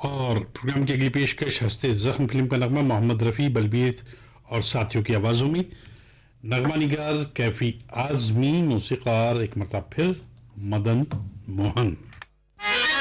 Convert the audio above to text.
और प्रोग्राम की अगली पेशकश हंसते जख्म फिल्म का नगमा मोहम्मद रफ़ी, बलबीर और साथियों की आवाज़ों में। नगमा निगार कैफी आज़मी, मौसीक़ार एक मरतबा फिर मदन मोहन।